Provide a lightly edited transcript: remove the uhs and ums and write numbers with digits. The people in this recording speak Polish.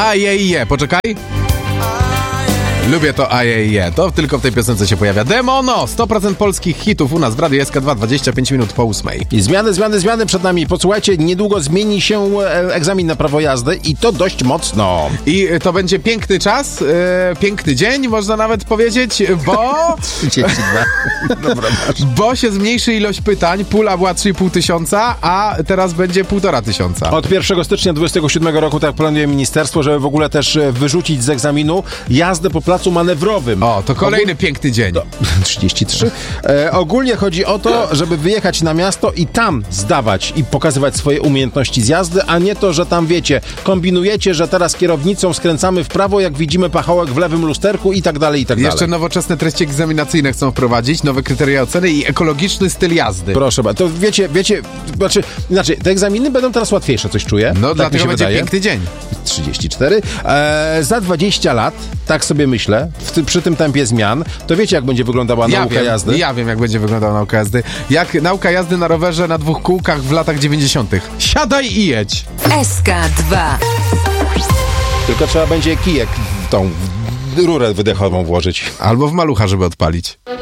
Ajeje, poczekaj. Lubię to ajeje. To tylko w tej piosence się pojawia. Demono! 100% polskich hitów u nas w Radiu SK2, 25 minut po 8. I zmiany przed nami. Posłuchajcie, niedługo zmieni się egzamin na prawo jazdy i to dość mocno. I to będzie piękny czas, piękny dzień, można nawet powiedzieć, bo... 32. Dobra, masz. Bo się zmniejszy ilość pytań. Pula była 3,5 tysiąca, a teraz będzie 1,5 tysiąca. Od 1 stycznia 2027 roku, tak planuje ministerstwo, żeby w ogóle też wyrzucić z egzaminu jazdę po placu manewrowym. O, to kolejny piękny dzień. 33. Ogólnie chodzi o to, żeby wyjechać na miasto i tam zdawać i pokazywać swoje umiejętności z jazdy, a nie to, że tam wiecie, kombinujecie, że teraz kierownicą skręcamy w prawo, jak widzimy pachołek w lewym lusterku i tak dalej, i tak dalej. Jeszcze nowoczesne treści egzaminacyjne chcą wprowadzić, nowe kryteria oceny i ekologiczny styl jazdy. Proszę bardzo, to wiecie, znaczy, te egzaminy będą teraz łatwiejsze, coś czuję. No tak dlatego będzie wydaje. piękny dzień. 34. Za 20 lat, tak sobie myślę, przy tym tempie zmian, to wiecie, jak będzie wyglądała nauka jazdy? Ja wiem, jak będzie wyglądała nauka jazdy. Jak nauka jazdy na rowerze na 2 kółkach w latach 90. Siadaj i jedź. SK2. Tylko trzeba będzie kijek w tą rurę wydechową włożyć. Albo w malucha, żeby odpalić.